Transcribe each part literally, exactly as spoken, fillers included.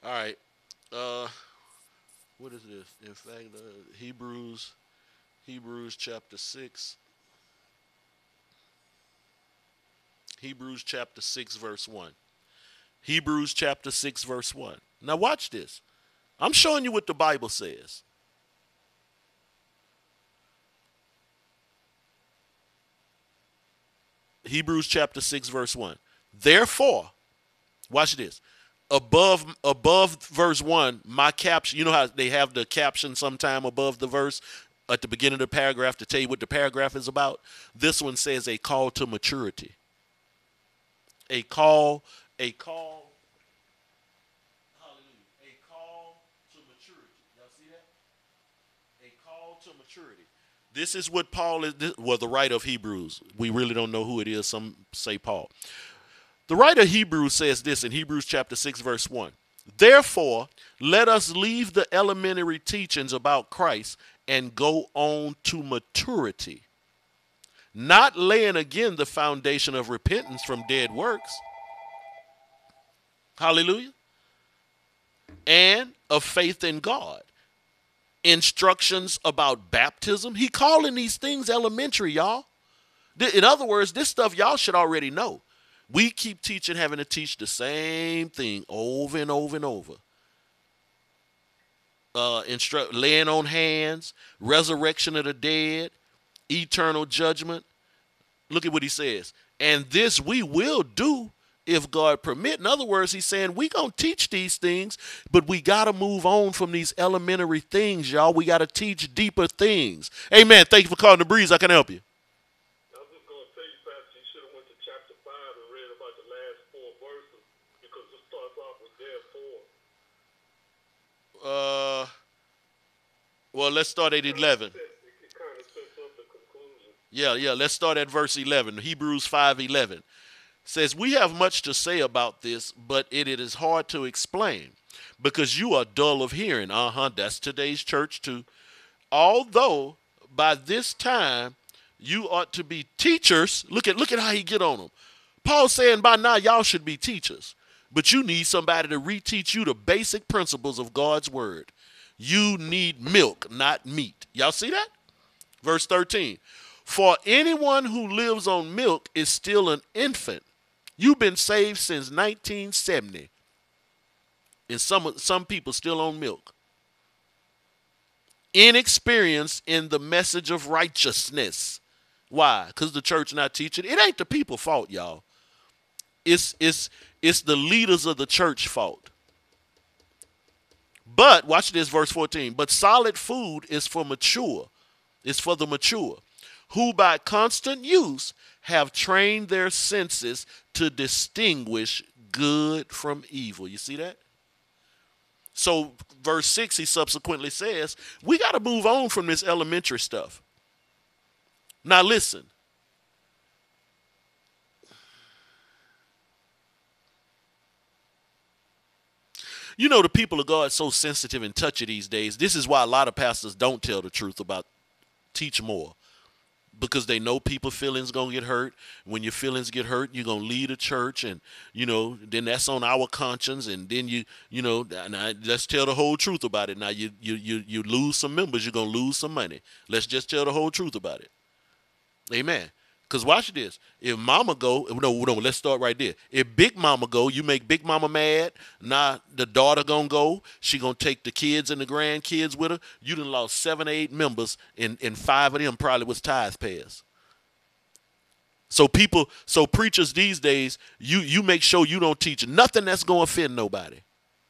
All right. Uh, what is this? In fact, uh, Hebrews, Hebrews chapter six, Hebrews chapter six, verse one. Hebrews chapter six, verse one. Now watch this. I'm showing you what the Bible says. Hebrews chapter six, verse one. Therefore, watch this. Above above verse one, my caption, you know how they have the caption sometime above the verse at the beginning of the paragraph to tell you what the paragraph is about? This one says a call to maturity. A call, a call, hallelujah, a call to maturity. Y'all see that? A call to maturity. This is what Paul is, well, the writer of Hebrews. We really don't know who it is. Some say Paul. The writer of Hebrews says this in Hebrews chapter six, verse one. Therefore, let us leave the elementary teachings about Christ and go on to maturity, not laying again the foundation of repentance from dead works. Hallelujah. And of faith in God. Instructions about baptism. He calling these things elementary, y'all. In other words, this stuff y'all should already know. We keep teaching, having to teach the same thing over and over and over. Uh, instru- laying on hands, resurrection of the dead, eternal judgment. Look at what he says. And this we will do if God permit. In other words, he's saying we gonna teach these things, but we gotta move on from these elementary things, y'all. We gotta teach deeper things. Amen. Thank you for calling the breeze. I can help you. I was just going to tell you, Pastor, you should have went to chapter five and read about the last four verses because it starts off with therefore. Uh, well, let's start at eleven. It kind of sets up the conclusion. Yeah, yeah. Let's start at verse eleven. Hebrews five eleven says, "We have much to say about this, but it, it is hard to explain because you are dull of hearing." Uh huh. That's today's church too. Although by this time you ought to be teachers. Look at look at how he get on them. Paul's saying by now y'all should be teachers, but you need somebody to reteach you the basic principles of God's word. You need milk, not meat. Y'all see that? Verse thirteen. For anyone who lives on milk is still an infant. You've been saved since nineteen seventy. And some some people still on milk. Inexperienced in the message of righteousness. Why? Because the church not teaching. It ain't the people fault, y'all. It's it's it's the leaders of the church fault. But watch this, verse fourteen. But solid food is for mature. It's for the mature, who by constant use have trained their senses to distinguish good from evil. You see that? So verse six, he subsequently says, we got to move on from this elementary stuff. Now listen. You know, the people of God are so sensitive and touchy these days. This is why a lot of pastors don't tell the truth about teach more. Because they know people feelings gonna get hurt. When your feelings get hurt, you're gonna leave a church, and you know, then that's on our conscience. And then you, you know, now let's tell the whole truth about it. Now you, you, you, you lose some members, you're gonna lose some money. Let's just tell the whole truth about it. Amen. Because watch this. If mama go, no, no, let's start right there. If big mama go, you make big mama mad. Now the daughter gonna go. She gonna take the kids and the grandkids with her. You done lost seven or eight members, and, and five of them probably was tithe payers. So people, so preachers these days, you you make sure you don't teach nothing that's gonna offend nobody.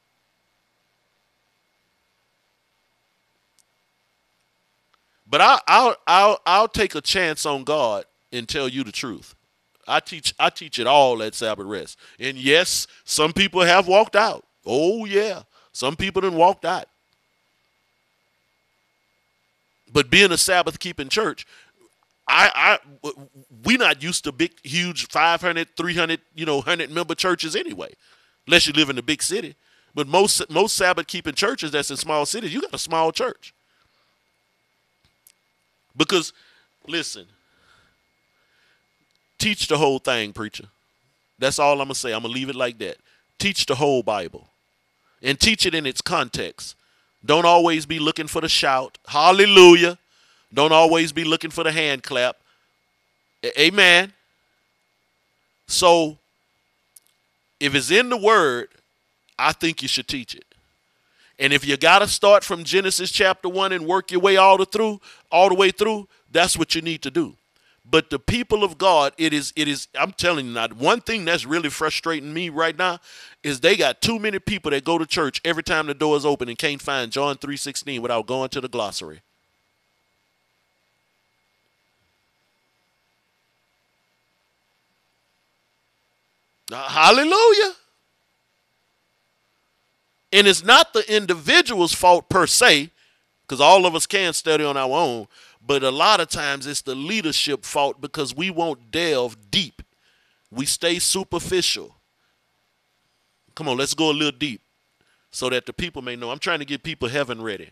But I, I'll I'll I'll take a chance on God and tell you the truth. I teach I teach it all at Sabbath Rest. And yes, some people have walked out. Oh yeah. Some people done walked out. But being a Sabbath keeping church, I I we not used to big huge five hundred, three hundred, you know, one hundred member churches anyway. Unless you live in a big city. But most most Sabbath keeping churches that's in small cities, you got a small church. Because listen, teach the whole thing, preacher. That's all I'm going to say. I'm going to leave it like that. Teach the whole Bible. and teach it in its context. Don't always be looking for the shout. Hallelujah. Don't always be looking for the hand clap. A- Amen. So if it's in the word, I think you should teach it. And if you got to start from Genesis chapter one and work your way all the through, all the way through, that's what you need to do. But the people of God, it is, it is, I'm telling you, not one thing that's really frustrating me right now is they got too many people that go to church every time the door is open and can't find John three sixteen without going to the glossary. Uh, hallelujah. And it's not the individual's fault per se, because all of us can study on our own, but a lot of times it's the leadership fault because we won't delve deep. We stay superficial. Come on, let's go a little deep so that the people may know. I'm trying to get people heaven ready.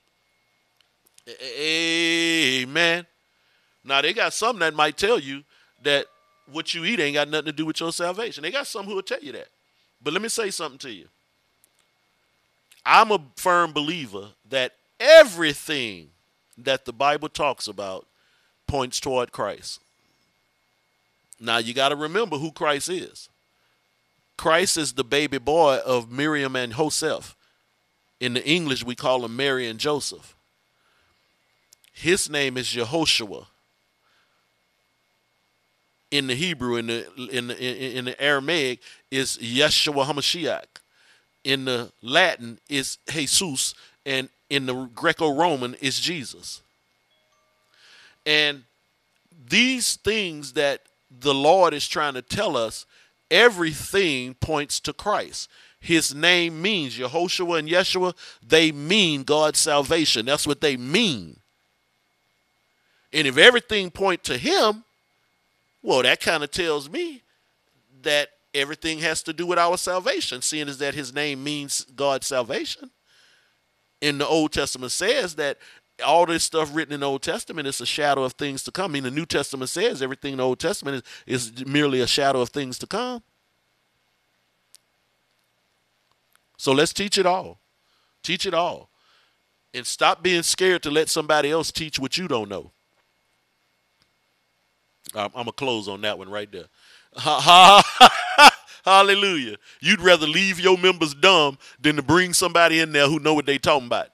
Amen. Now, they got some that might tell you that what you eat ain't got nothing to do with your salvation. They got some who will tell you that. But let me say something to you. I'm a firm believer that everything that the Bible talks about points toward Christ. Now, you got to remember who Christ is. Christ is the baby boy of Miriam and Joseph. In the English, we call him Mary and Joseph. His name is Yehoshua. In the Hebrew, in the in the, in the Aramaic, is Yeshua HaMashiach. In the Latin, is Jesus, and in the Greco-Roman, is Jesus. And these things that the Lord is trying to tell us, everything points to Christ. His name means, Yehoshua and Yeshua, they mean God's salvation. That's what they mean. And if everything points to him, well, that kind of tells me that everything has to do with our salvation, seeing as that his name means God's salvation. In the Old Testament says that all this stuff written in the Old Testament is a shadow of things to come. I mean, the New Testament says everything in the Old Testament is, is merely a shadow of things to come. So let's teach it all. Teach it all. And stop being scared to let somebody else teach what you don't know. I'm, I'm going to close on that one right there. Hallelujah. You'd rather leave your members dumb than to bring somebody in there who know what they talking about.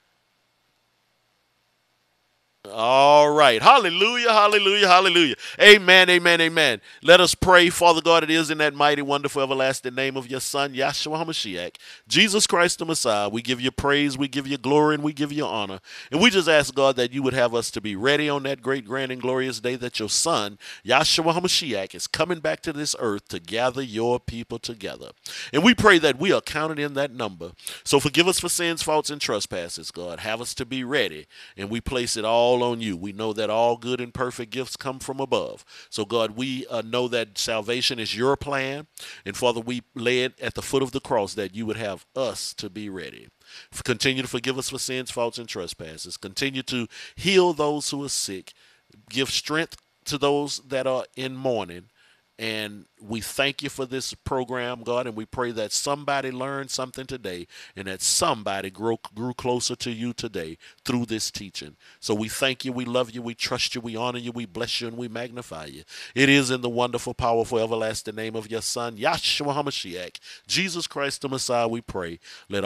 All right. Hallelujah, hallelujah, hallelujah. Amen, amen, amen. Let us pray. Father God, it is in that mighty, wonderful, everlasting name of your Son, Yahshua HaMashiach, Jesus Christ the Messiah. We give you praise, we give you glory, and we give you honor. And we just ask, God, that you would have us to be ready on that great, grand, and glorious day that your Son, Yahshua HaMashiach, is coming back to this earth to gather your people together. And we pray that we are counted in that number. So forgive us for sins, faults, and trespasses, God. Have us to be ready, and we place it all on you. We know that all good and perfect gifts come from above. So God, we uh, know that salvation is your plan. And Father, we lay it at the foot of the cross that you would have us to be ready. Continue to forgive us for sins, faults, and trespasses. Continue to heal those who are sick. Give strength to those that are in mourning. And we thank you for this program, God, and we pray that somebody learned something today and that somebody grew, grew closer to you today through this teaching. So we thank you, we love you, we trust you, we honor you, we bless you, and we magnify you. It is in the wonderful, powerful, everlasting name of your Son, Yahshua HaMashiach, Jesus Christ the Messiah, we pray. Let